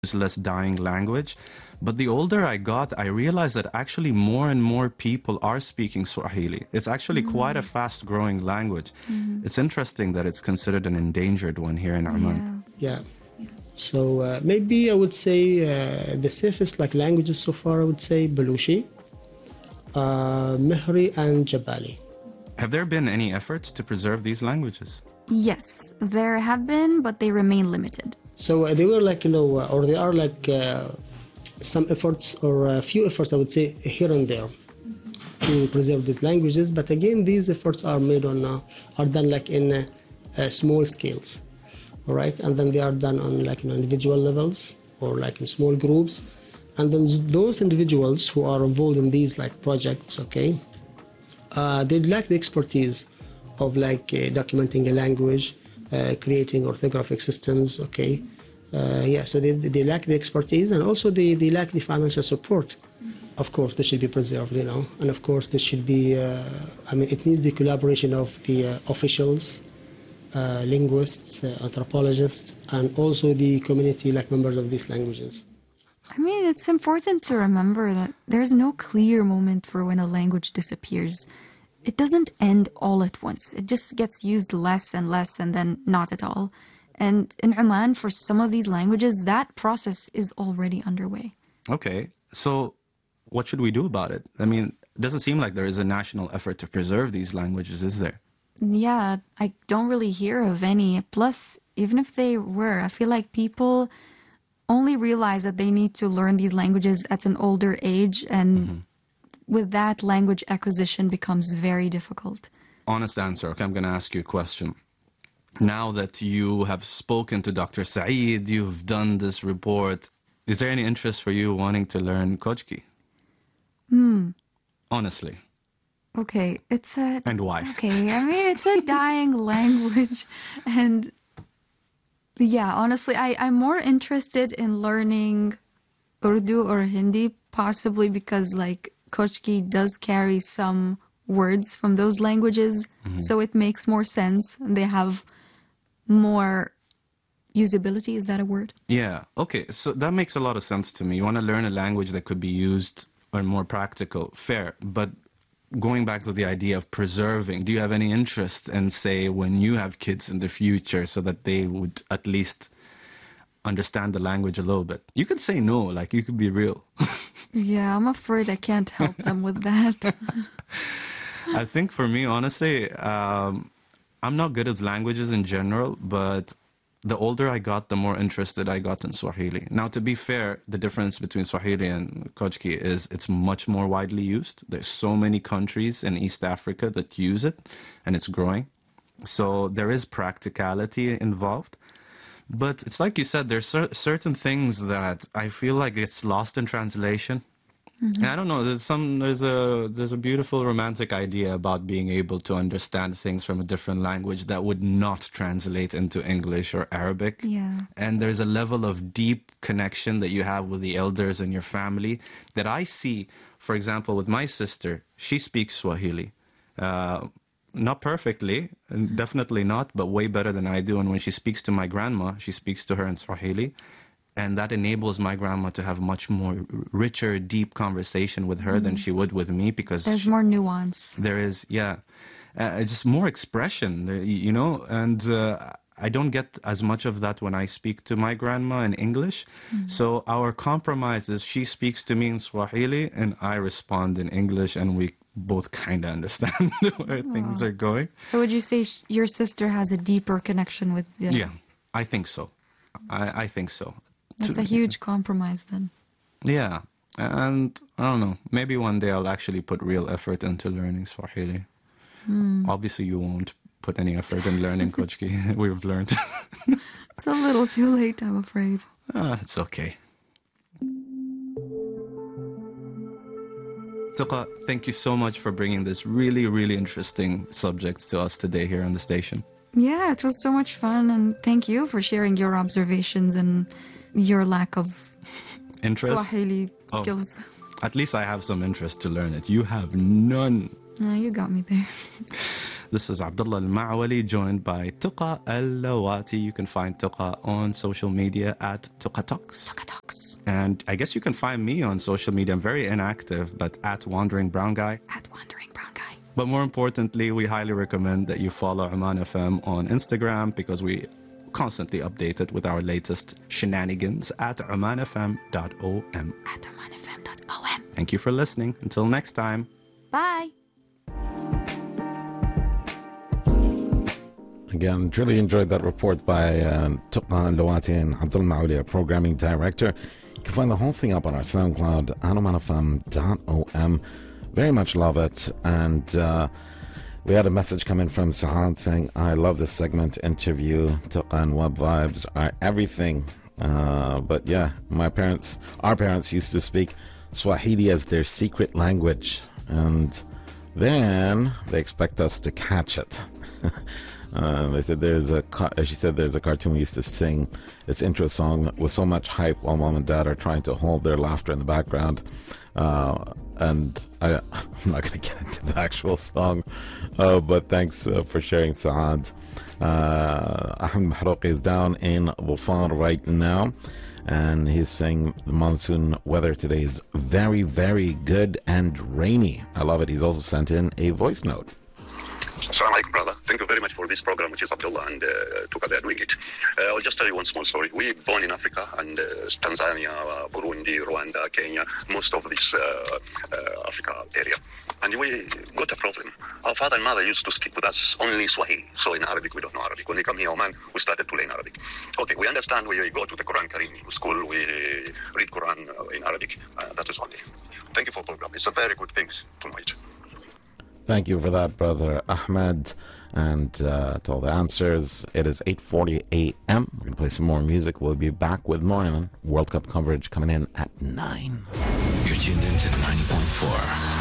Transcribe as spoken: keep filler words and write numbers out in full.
useless dying language. But the older I got, I realized that actually more and more people are speaking Swahili. It's actually mm-hmm. quite a fast-growing language. Mm-hmm. It's interesting that it's considered an endangered one here in Oman. Yeah. yeah. So uh, maybe I would say uh, the safest like languages so far, I would say Baluchi, uh, Mehri, and Jabali. Have there been any efforts to preserve these languages? Yes, there have been, but they remain limited. So uh, they were like, you know, uh, or they are like uh, some efforts or a few efforts, I would say, here and there to preserve these languages. But again, these efforts are made on, uh, are done like in uh, uh, small scales, all right? And then they are done on like, you know, individual levels or like in small groups. And then those individuals who are involved in these like projects, okay, uh, they lack the expertise of like uh, documenting a language, uh, creating orthographic systems, okay. Uh, yeah, so they, they lack the expertise, and also they, they lack the financial support. Of course, they should be preserved, you know, and of course, this should be, uh, I mean, it needs the collaboration of the uh, officials, uh, linguists, uh, anthropologists, and also the community, like members of these languages. I mean, it's important to remember that there's no clear moment for when a language disappears. It doesn't end all at once. It just gets used less and less and then not at all. And in Oman, for some of these languages, that process is already underway. Okay, so what should we do about it? I mean, it doesn't seem like there is a national effort to preserve these languages, is there? Yeah, I don't really hear of any. Plus, even if they were, I feel like people only realize that they need to learn these languages at an older age, and mm-hmm. with that, language acquisition becomes very difficult. Honest answer. Okay, I'm going to ask you a question. Now that you have spoken to Doctor Saeed, you've done this report, is there any interest for you wanting to learn Kochki? Hmm. Honestly. Okay, it's a... And why? Okay, I mean, it's a dying language. And yeah, honestly, I, I'm more interested in learning Urdu or Hindi, possibly because, like, Kochki does carry some words from those languages, mm-hmm. so it makes more sense. They have more usability. Is that a word? Yeah. Okay. So that makes a lot of sense to me. You want to learn a language that could be used or more practical. Fair. But going back to the idea of preserving, do you have any interest in, say, when you have kids in the future so that they would at least understand the language a little bit? You could say no, like you could be real. Yeah, I'm afraid I can't help them with that. I think for me, honestly, um, I'm not good at languages in general, but the older I got, the more interested I got in Swahili. Now, to be fair, the difference between Swahili and Kochki is it's much more widely used. There's so many countries in East Africa that use it, and it's growing. So there is practicality involved. But it's like you said, there's cer- certain things that I feel like it's lost in translation. Mm-hmm. And I don't know, there's some there's a there's a beautiful romantic idea about being able to understand things from a different language that would not translate into English or Arabic. Yeah. And there's a level of deep connection that you have with the elders in your family that I see, for example, with my sister. She speaks Swahili. Uh, not perfectly, and definitely not, but way better than I do. And when she speaks to my grandma, she speaks to her in Swahili. And that enables my grandma to have much more richer, deep conversation with her mm. than she would with me, because there's she, more nuance. There is, yeah, uh, just more expression, you know. And uh, I don't get as much of that when I speak to my grandma in English. Mm. So our compromise is she speaks to me in Swahili and I respond in English, and we both kind of understand where oh. things are going. So would you say sh- your sister has a deeper connection with the... Yeah, I think so. I, I think so. That's a huge compromise then. Yeah. And I don't know, maybe one day I'll actually put real effort into learning Swahili. Mm. Obviously you won't put any effort in learning Kochki. We've learned. It's a little too late, I'm afraid. Ah, it's okay. Tuqa, thank you so much for bringing this really, really interesting subject to us today here on the station. Yeah, it was so much fun, and thank you for sharing your observations and your lack of interest? Swahili skills. Oh, at least I have some interest to learn it. You have none. No, you got me there. This is Abdullah Al-Ma'wali, joined by Tuqa Al-Lawati. You can find Tuqa on social media at Tuqa Talks. Tuqa Talks. And I guess you can find me on social media. I'm very inactive, but at Wandering Brown Guy. At Wandering Brown Guy. But more importantly, we highly recommend that you follow Oman F M on Instagram, because we constantly update it with our latest shenanigans at oman f m dot o m. At oman f m dot o m. Thank you for listening. Until next time. Bye. Again, truly enjoyed that report by uh, Tuqa Al-Lawati and Abdul Ma'wali, our programming director. You can find the whole thing up on our SoundCloud at oman f m dot o m. Very much love it. And uh, we had a message come in from Saad saying, I love this segment, interview, Tuqa and Web Vibes are everything. Uh, but yeah, my parents, our parents used to speak Swahili as their secret language. And then they expect us to catch it. Uh, they said there's a, she said there's a cartoon we used to sing its intro song with so much hype while mom and dad are trying to hold their laughter in the background. Uh, and I, I'm not going to get into the actual song, uh, but thanks uh, for sharing, Saad. Uh, Ahmed Mahrouqi is down in Dhofar right now, and he's saying the monsoon weather today is very, very good and rainy. I love it. He's also sent in a voice note. Assalamu alaikum, brother. Thank you very much for this program, which is Abdullah and uh, Tuqa. They are doing it. Uh, I'll just tell you one small story. We born in Africa, and uh, Tanzania, uh, Burundi, Rwanda, Kenya, most of this uh, uh, Africa area. And we got a problem. Our father and mother used to speak with us only Swahili. So in Arabic, we don't know Arabic. When we come here, Oman, we started to learn Arabic. Okay, we understand. We go to the Quran Karim school. We read Quran in Arabic. Uh, that is only. Thank you for the program. It's a very good thing to know it. Thank you for that, Brother Ahmed, and uh, to all the answers. It is eight forty a.m. We're going to play some more music. We'll be back with more World Cup coverage coming in at nine. You're tuned into ninety point four.